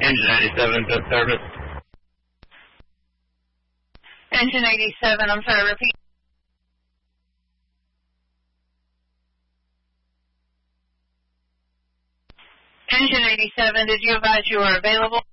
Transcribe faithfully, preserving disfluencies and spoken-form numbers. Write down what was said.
Engine eighty-seven, good service. Engine eighty-seven, I'm sorry, repeat. Engine eighty-seven, did you advise you were available?